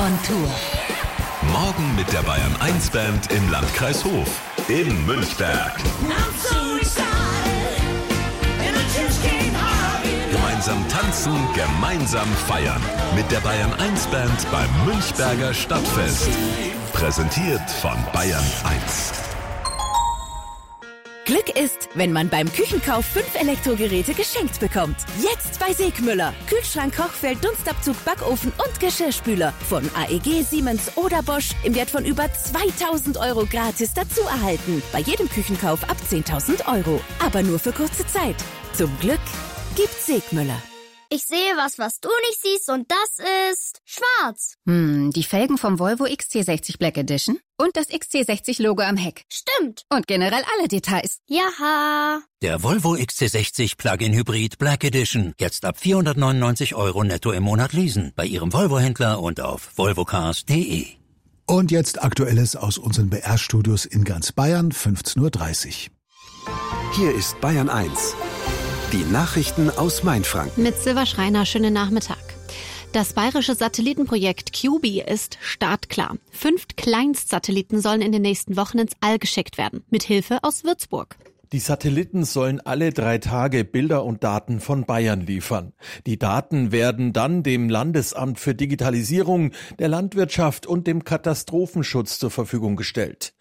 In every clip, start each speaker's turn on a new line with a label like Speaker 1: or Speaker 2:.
Speaker 1: on Tour.
Speaker 2: Morgen mit der Bayern 1 Band im Landkreis Hof in Münchberg. Gemeinsam tanzen, gemeinsam feiern. Mit der Bayern 1 Band beim Münchberger Stadtfest. Präsentiert von Bayern 1.
Speaker 1: Glück ist, wenn man beim Küchenkauf 5 Elektrogeräte geschenkt bekommt. Jetzt bei Segmüller. Kühlschrank, Kochfeld, Dunstabzug, Backofen und Geschirrspüler. Von AEG, Siemens oder Bosch im Wert von über 2.000 € gratis dazu erhalten. Bei jedem Küchenkauf ab 10.000 €. Aber nur für kurze Zeit. Zum Glück gibt's Segmüller.
Speaker 3: Ich sehe was du nicht siehst, und das ist schwarz.
Speaker 4: Die Felgen vom Volvo XC60 Black Edition und das XC60-Logo am Heck.
Speaker 3: Stimmt.
Speaker 4: Und generell alle Details.
Speaker 3: Jaha.
Speaker 5: Der Volvo XC60 Plug-in Hybrid Black Edition. Jetzt ab 499 € netto im Monat leasen. Bei Ihrem Volvo-Händler und auf volvocars.de.
Speaker 6: Und jetzt Aktuelles aus unseren BR-Studios in ganz Bayern, 15:30 Uhr.
Speaker 7: Hier ist Bayern 1. Die Nachrichten aus Mainfranken.
Speaker 8: Mit Silva Schreiner, schönen Nachmittag. Das bayerische Satellitenprojekt CuBe ist startklar. 5 Kleinstsatelliten sollen in den nächsten Wochen ins All geschickt werden, mit Hilfe aus Würzburg.
Speaker 9: Die Satelliten sollen alle 3 Tage Bilder und Daten von Bayern liefern. Die Daten werden dann dem Landesamt für Digitalisierung, der Landwirtschaft und dem Katastrophenschutz zur Verfügung gestellt.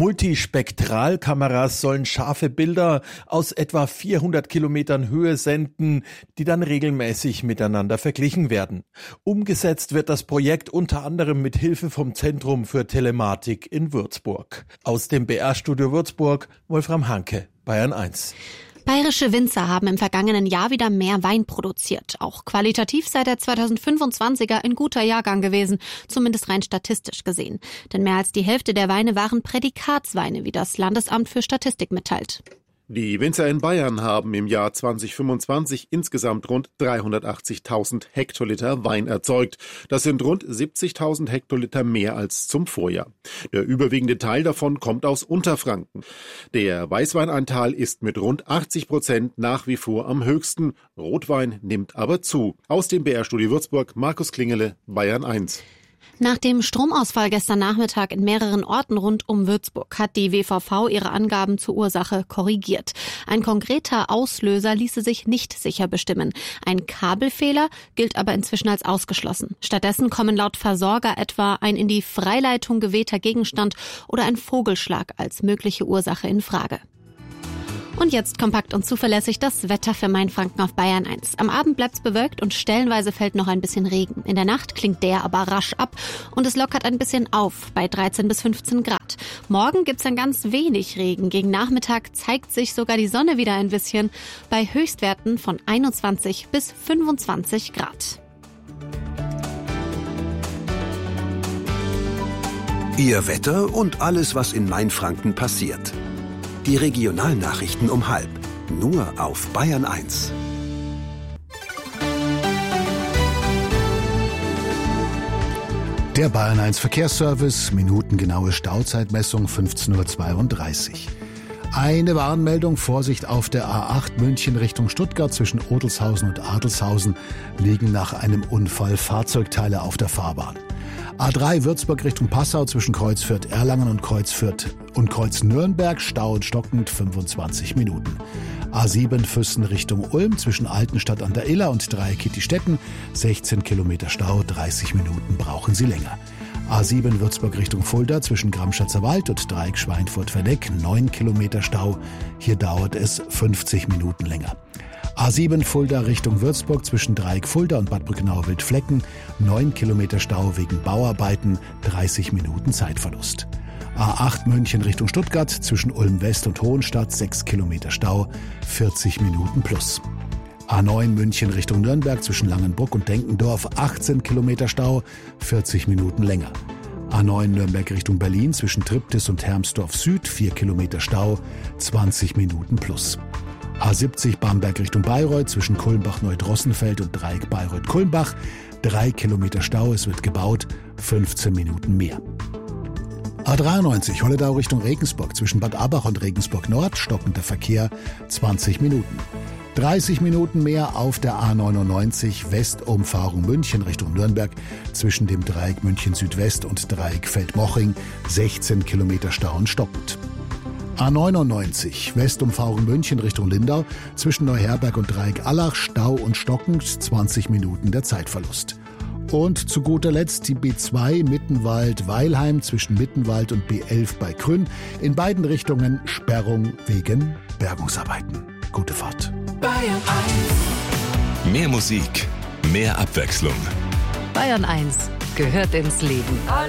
Speaker 9: Multispektralkameras sollen scharfe Bilder aus etwa 400 Kilometern Höhe senden, die dann regelmäßig miteinander verglichen werden. Umgesetzt wird das Projekt unter anderem mit Hilfe vom Zentrum für Telematik in Würzburg. Aus dem BR-Studio Würzburg, Wolfram Hanke. Bayern 1.
Speaker 8: Bayerische Winzer haben im vergangenen Jahr wieder mehr Wein produziert. Auch qualitativ sei der 2025er ein guter Jahrgang gewesen, zumindest rein statistisch gesehen. Denn mehr als die Hälfte der Weine waren Prädikatsweine, wie das Landesamt für Statistik mitteilt.
Speaker 10: Die Winzer in Bayern haben im Jahr 2025 insgesamt rund 380.000 Hektoliter Wein erzeugt. Das sind rund 70.000 Hektoliter mehr als zum Vorjahr. Der überwiegende Teil davon kommt aus Unterfranken. Der Weißweinanteil ist mit rund 80% nach wie vor am höchsten. Rotwein nimmt aber zu. Aus dem BR-Studio Würzburg, Markus Klingele, Bayern 1.
Speaker 8: Nach dem Stromausfall gestern Nachmittag in mehreren Orten rund um Würzburg hat die WVV ihre Angaben zur Ursache korrigiert. Ein konkreter Auslöser ließe sich nicht sicher bestimmen. Ein Kabelfehler gilt aber inzwischen als ausgeschlossen. Stattdessen kommen laut Versorger etwa ein in die Freileitung gewehter Gegenstand oder ein Vogelschlag als mögliche Ursache in Frage. Und jetzt kompakt und zuverlässig das Wetter für Mainfranken auf Bayern 1. Am Abend bleibt's bewölkt und stellenweise fällt noch ein bisschen Regen. In der Nacht klingt der aber rasch ab und es lockert ein bisschen auf bei 13 bis 15 Grad. Morgen gibt's dann ganz wenig Regen. Gegen Nachmittag zeigt sich sogar die Sonne wieder ein bisschen bei Höchstwerten von 21 bis 25 Grad.
Speaker 7: Ihr Wetter und alles, was in Mainfranken passiert. Die Regionalnachrichten um 12:30. Nur auf Bayern 1.
Speaker 6: Der Bayern 1 Verkehrsservice, minutengenaue Stauzeitmessung 15:32 Uhr. Eine Warnmeldung, Vorsicht auf der A8 München Richtung Stuttgart zwischen Odelshausen und Adelshausen liegen nach einem Unfall Fahrzeugteile auf der Fahrbahn. A3 Würzburg Richtung Passau zwischen Kreuz Fürth-Erlangen und Kreuz Nürnberg Stau stockend 25 Minuten. A7 Füssen Richtung Ulm zwischen Altenstadt an der Iller und Dreieck-Kittistetten 16 Kilometer Stau, 30 Minuten brauchen Sie länger. A7 Würzburg Richtung Fulda zwischen Gramschatzer Wald und Dreieck Schweinfurt-Verdeck 9 Kilometer Stau, hier dauert es 50 Minuten länger. A7 Fulda Richtung Würzburg zwischen Dreieck Fulda und Bad Brückenau-Wildflecken 9 Kilometer Stau wegen Bauarbeiten, 30 Minuten Zeitverlust. A8 München Richtung Stuttgart zwischen Ulm West und Hohenstadt 6 Kilometer Stau, 40 Minuten plus. A9 München Richtung Nürnberg zwischen Langenbruck und Denkendorf 18 Kilometer Stau, 40 Minuten länger. A9 Nürnberg Richtung Berlin zwischen Triptis und Hermsdorf Süd 4 Kilometer Stau, 20 Minuten plus. A70 Bamberg Richtung Bayreuth zwischen Kulmbach-Neudrossenfeld und Dreieck Bayreuth-Kulmbach 3 Kilometer Stau, es wird gebaut, 15 Minuten mehr. A93 Holledau Richtung Regensburg zwischen Bad Abach und Regensburg Nord stockender Verkehr 20 Minuten. 30 Minuten mehr auf der A99 Westumfahrung München Richtung Nürnberg zwischen dem Dreieck München Südwest und Dreieck Feldmoching, 16 Kilometer Stau und stockend. A99 Westumfahrung München Richtung Lindau zwischen Neuherberg und Dreieck Allach, Stau und stockend, 20 Minuten der Zeitverlust. Und zu guter Letzt die B2 Mittenwald-Weilheim zwischen Mittenwald und B11 bei Krünn. In beiden Richtungen Sperrung wegen Bergungsarbeiten. Gute Fahrt.
Speaker 2: Bayern 1. Mehr Musik, mehr Abwechslung.
Speaker 11: Bayern 1 gehört ins Leben.